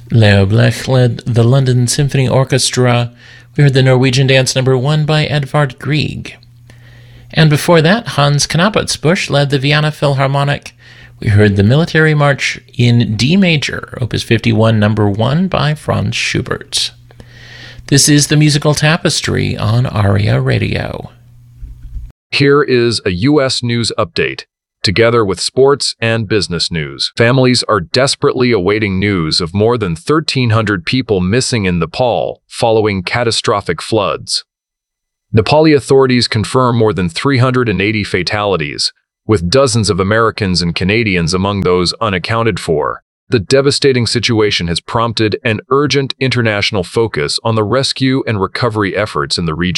Leo Blech led the London Symphony Orchestra. We heard the Norwegian Dance No. 1 by Edvard Grieg. And before that, Hans Knappelsbusch led the Vienna Philharmonic. We heard the Military March in D major, Opus 51 No. 1 by Franz Schubert. This is the Musical Tapestry on ARIA Radio. Here is a U.S. news update, together with sports and business news. Families are desperately awaiting news of more than 1,300 people missing in Nepal following catastrophic floods. Nepali authorities confirm more than 380 fatalities, with dozens of Americans and Canadians among those unaccounted for. The devastating situation has prompted an urgent international focus on the rescue and recovery efforts in the region.